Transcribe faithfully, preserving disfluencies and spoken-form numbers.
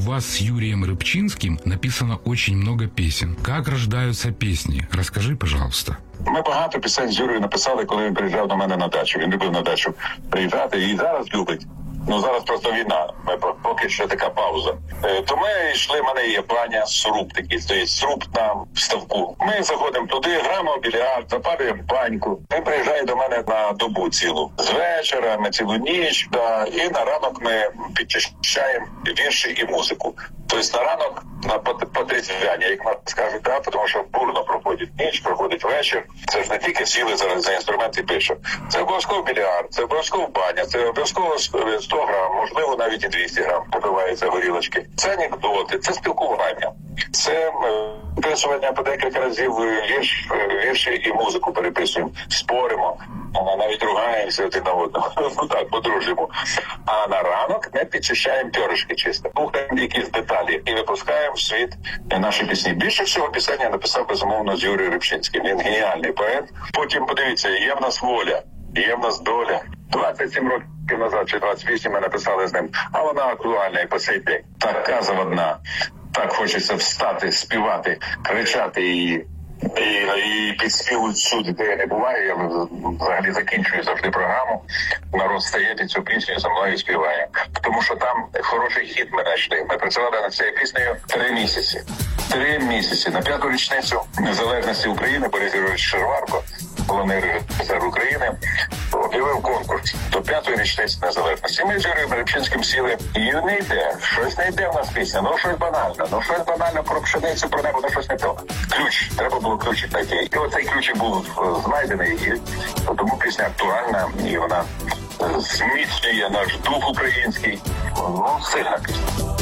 вас с Юрием Рыбчинским написано очень много песен. Как рождаются песни? Расскажи, пожалуйста. Ми багато пісень з Юрою написали, коли він приїжджав до мене на дачу. Він любив на дачу приїжджати і зараз любить. Ну, зараз просто війна, ми поки що така пауза. Е, то ми йшли, в мене є баня, сруб такий, стоїть сруб на ставку. Ми заходимо туди, граємо в більярд, запалюємо баньку. Він приїжджає до мене на добу цілу. З вечора ми цілу ніч, да, і на ранок ми підчищаємо вірші і музику. Тобто на ранок, на потрезвяння, як нас скажуть, да, тому що бурно проходить ніч, проходить вечір. Це ж не тільки сіли зараз за інструменти і пише. Це обов'язково більярд, це обов'язково баня, це обов'язково сто грам, можливо, навіть і двісті грам попиваються горілочки. Це анекдоти, це спілкування, це переписування по декілька разів вірш, вірші і музику переписуємо, споримо, навіть ругаємося один на одного, ну так, по-дружньому. А на ранок ми підчищаємо пьоришки чисто, слухаємо якісь деталі і випускаємо в світ наші пісні. Більше всього пісень я написав, безумовно, з Юрієм Рибчинським. Він геніальний поет. Потім, подивіться, є в нас воля, є в нас доля. двадцять сім років назад чи двадцять вісім ми написали з ним, а вона актуальна і по сей день. Така заводна. Так хочеться встати, співати, кричати її. І, і підспівують всюди, де я не буваю. Я взагалі закінчую завжди програму. Народ стає під цю пісню, за мною співає. Тому що там хороший хіт ми знайшли. Ми працювали над цією піснею три місяці. Три місяці. На п'яту річницю незалежності України Борис Юрійович Шерварко, головний режисер України, об'явив конкурс до п'ятої річниці незалежності. Ми з Юрієм Рибчинським сіли, і не йде, щось не йде в нас пісня, ну щось банальне, ну щось банально про пшеницю, про небо, ну щось не то. Ключ, треба було ключик знайти. І оцей ключик був знайдений, і тому пісня актуальна, і вона зміцнює наш дух український. Ну, сильна пісня.